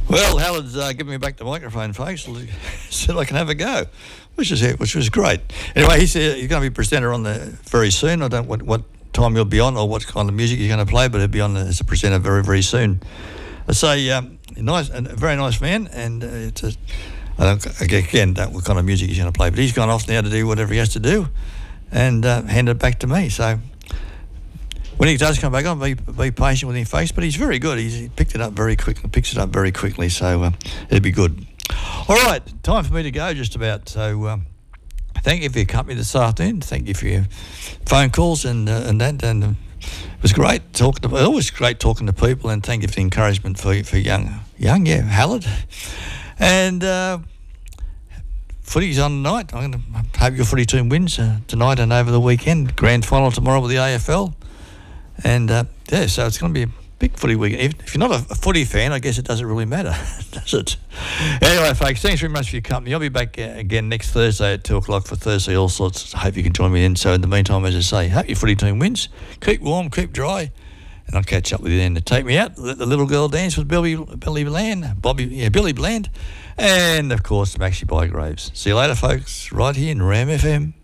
Well, Howard's giving me back the microphone, folks. Said I can have a go, which was great. Anyway, he said you're going to be presenter on the very soon. I don't know what time you'll be on or what kind of music you're going to play, but he'll be on as a presenter very, very soon. I say, a very nice man, and again, that what kind of music he's going to play. But he's gone off now to do whatever he has to do, and hand it back to me. So when he does come back on, be patient with him, folks. But he's very good. He picks it up very quickly. So it'll be good. All right, time for me to go just about. So thank you for your company this afternoon. Thank you for your phone calls and that. And it was great talking to. Always great talking to people. And thank you for the encouragement for young, Hallard. And footy's on tonight. I'm going to hope your footy team wins tonight and over the weekend. Grand final tomorrow with the AFL. And so it's going to be a big footy weekend. If you're not a footy fan, I guess it doesn't really matter, does it? Anyway, folks, thanks very much for your company. I'll be back again next Thursday at 2 o'clock for Thursday All Sorts. I hope you can join me then. So in the meantime, as I say, hope your footy team wins. Keep warm, keep dry, and I'll catch up with you then. To take me out, let the little girl dance with Billy Bland, and of course, Maxie Bygraves. See you later, folks, right here in Ram FM.